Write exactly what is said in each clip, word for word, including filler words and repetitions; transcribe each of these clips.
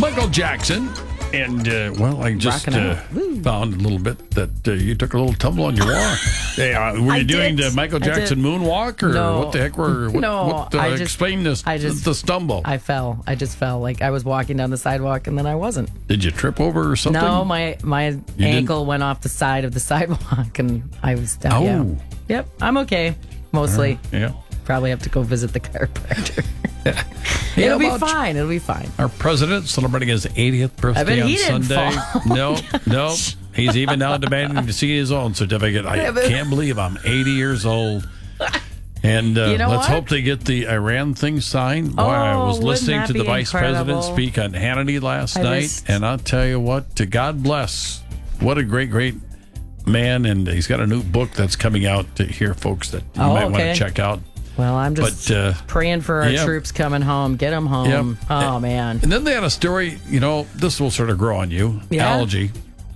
Michael Jackson. And, uh, well, I just uh, found a little bit that uh, you took a little tumble on your walk. Hey, uh, were you I doing did. the Michael Jackson moonwalk? Or No. what the heck were, what, No, what, uh, I just- explain this, I just- the stumble. I fell. I just fell. Like I was walking down the sidewalk and then I wasn't. Did you trip over or something? No, my my ankle went off the side of the sidewalk and I was down. Oh. Yeah. Yep, I'm okay. Mostly. Yeah. Probably have to go visit the chiropractor. Yeah, It'll be about- fine. It'll be fine. Our president celebrating his eightieth birthday bet on he didn't Sunday. fall. No, no. He's even now demanding to see his own certificate. I Yeah, but- can't believe I'm eighty years old. And uh, You know let's what? hope they get the Iran thing signed. Boy, I Oh, was wouldn't listening that to the be vice incredible? president speak on Hannity last I night, missed- and I'll tell you what, to God bless. What a great, great man. And he's got a new book that's coming out to here, folks, that you Oh, might want okay. to check out. Well, I'm just But, uh, praying for our yeah. troops coming home. Get them home. Yep. Oh, And- man. And then they had a story, you know, this will sort of grow on you. Yeah? Algae.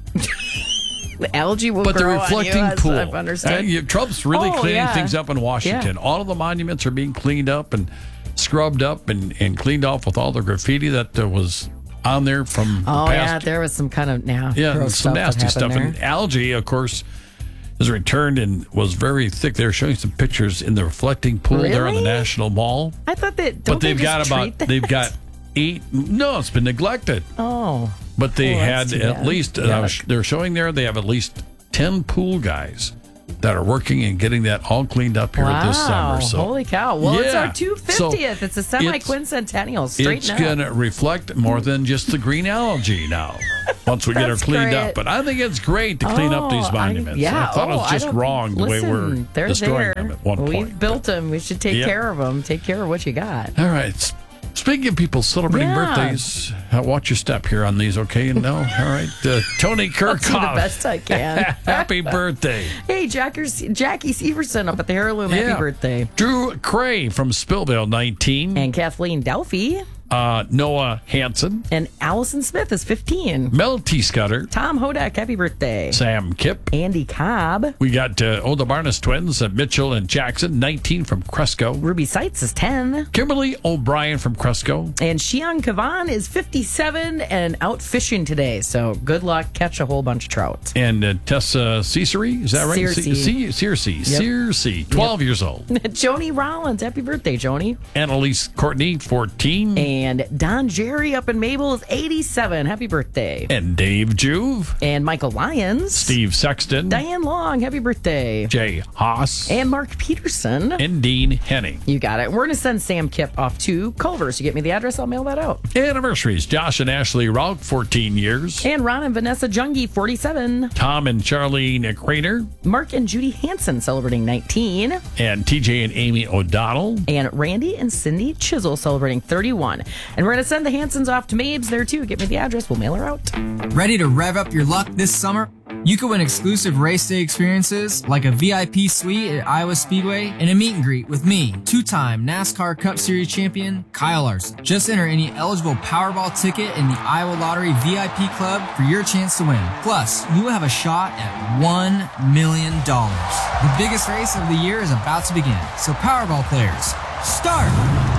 The algae will But the grow on reflecting you, as pool. I've understood. Uh, you- Trump's really Oh, cleaning yeah. things up in Washington. Yeah. All of the monuments are being cleaned up and scrubbed up and, and cleaned off with all the graffiti that uh, was on there from Oh, the yeah, past. there was some kind of yeah, Yeah, gross some stuff that nasty stuff. happened And algae, of course, has returned and was very thick. They're showing some pictures in the reflecting pool there on the Really? National Mall. I thought that. Don't But they've they got just about, treat that? they've got eight. No, it's been neglected. Oh, But they Oh, had that's too at bad. least, uh, Yuck. they're showing there, they have at least ten pool guys that are working and getting that all cleaned up here wow! this summer. So Holy cow! Well, it's Yeah. our two fiftieth. So it's a semi-quincentennial. it's Straighten up. going to reflect more than just the green algae now once we get her That's cleaned great. up. But I think it's great to clean up these Oh, I- monuments. yeah. I thought oh, it was I just don't- wrong the listen, way we're they're destroying there. them at one We've point. built them. We should take Yep. care of them. Take care of what you got. All right. S- Speaking of people celebrating Yeah. birthdays, uh, watch your step here on these, okay? No? All right. Uh, Tony I'll do the Kirkhoff. best I can. Happy birthday. Hey, Jackers, Jackie Severson up at the Heirloom. Happy Yeah. birthday. Drew Cray from Spillville, nineteen. And Kathleen Delphi. Uh, Noah Hansen. And Allison Smith is fifteen. Mel T. Scudder. Tom Hodak, happy birthday. Sam Kipp. Andy Cobb. We got uh, oh, the Barnes twins, uh, Mitchell and Jackson, nineteen from Cresco. Ruby Seitz is ten. Kimberly O'Brien from Cresco. And Shion Kavan is fifty-seven and out fishing today. So good luck. Catch a whole bunch of trout. And uh, Tessa Cesare, is that right? Searcy. C- Circe. Circe, twelve years old. Joni Rollins, happy birthday, Joni. Annalise Courtney, fourteen. And Don Jerry up in Mabel is eighty-seven. Happy birthday. And Dave Juve. And Michael Lyons. Steve Sexton. Diane Long, happy birthday. Jay Haas. And Mark Peterson. And Dean Henning. You got it. We're going to send Sam Kipp off to Culver. So you get me the address, I'll mail that out. Anniversaries. Josh and Ashley Rauch, fourteen years. And Ron and Vanessa Jungi, forty-seven. Tom and Charlene Craner. Mark and Judy Hansen celebrating nineteen. And T J and Amy O'Donnell. And Randy and Cindy Chisel celebrating thirty-one. And we're going to send the Hansons off to Mabes there too. Get me the address. We'll mail her out. Ready to rev up your luck this summer? You could win exclusive race day experiences like a V I P suite at Iowa Speedway and a meet and greet with me, two-time NASCAR Cup Series champion Kyle Larson. Just enter any eligible Powerball ticket in the Iowa Lottery V I P Club for your chance to win. Plus, you will have a shot at one million dollars. The biggest race of the year is about to begin. So Powerball players, start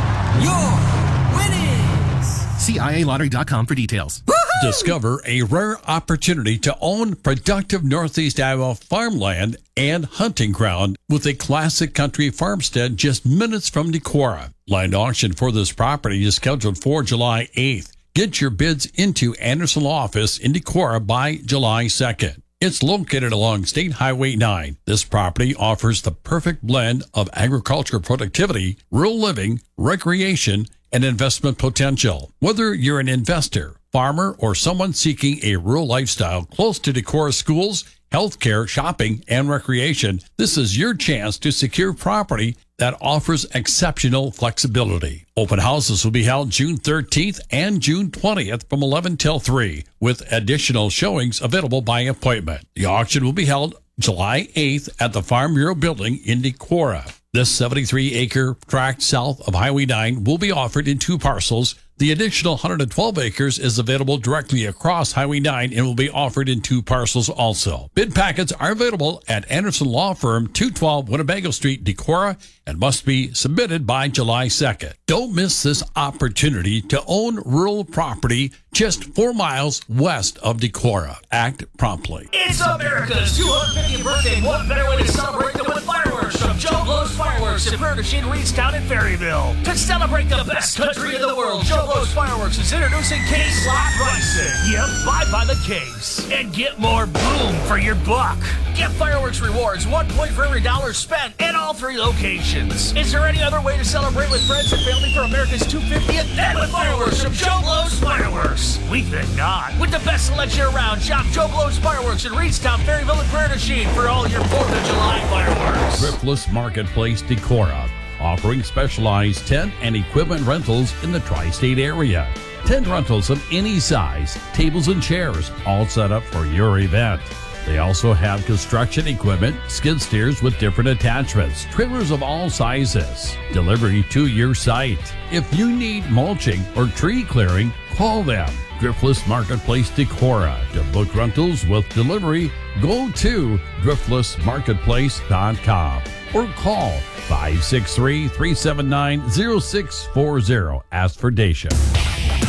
your winnings! See I A lottery dot com for details. Discover a rare opportunity to own productive Northeast Iowa farmland and hunting ground with a classic country farmstead just minutes from Decorah. Land auction for this property is scheduled for July eighth. Get your bids into Anderson Law Office in Decorah by July second. It's located along State Highway nine. This property offers the perfect blend of agricultural productivity, rural living, recreation, and investment potential. Whether you're an investor, farmer, or someone seeking a rural lifestyle close to Decorah schools, healthcare, shopping, and recreation, this is your chance to secure property that offers exceptional flexibility. Open houses will be held June thirteenth and June twentieth from eleven till three, with additional showings available by appointment. The auction will be held July eighth at the Farm Bureau Building in Decorah. This seventy-three acre tract south of Highway nine will be offered in two parcels. The additional one hundred twelve acres is available directly across Highway nine and will be offered in two parcels also. Bid packets are available at Anderson Law Firm, two twelve Winnebago Street, Decorah, and must be submitted by July second. Don't miss this opportunity to own rural property just just four miles west of Decorah. Act promptly. It's America's two hundred fiftieth birthday. What better way to celebrate than with fireworks from Joe Blow's Fireworks in Prairie du Chien, Reedstown, and Ferryville. To celebrate the best country in the world, Joe Blow's Fireworks is introducing case lot pricing. Yep, buy by the case and get more boom for your buck. Get fireworks rewards, one point for every dollar spent at all three locations. Is there any other way to celebrate with friends and family for America's two hundred fiftieth? And with fireworks from Joe Blow's Fireworks. We think not. With the best selection around, shop Joe Blow's Fireworks in Reedstown, Ferryville, and Prairie du Chien for all your fourth of July fireworks. Thriftless Marketplace Decorah, offering specialized tent and equipment rentals in the tri-state area. Tent rentals of any size, tables and chairs, all set up for your event. They also have construction equipment, skid steers with different attachments, trailers of all sizes, delivery to your site. If you need mulching or tree clearing, call them. Thriftless Marketplace Decorah. To book rentals with delivery, go to thriftless marketplace dot com or call five six three, three seven nine, zero six four zero. Ask for Dacia.